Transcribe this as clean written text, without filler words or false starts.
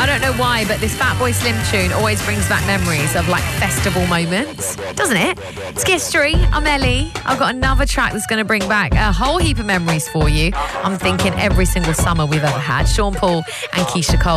I don't know why, but this Fatboy Slim tune always brings back memories of like festival moments, doesn't it? It's History. I'm Ellie. I've got another track that's going to bring back a whole heap of memories for you. I'm thinking every single summer we've ever had. Sean Paul and Keisha Cole.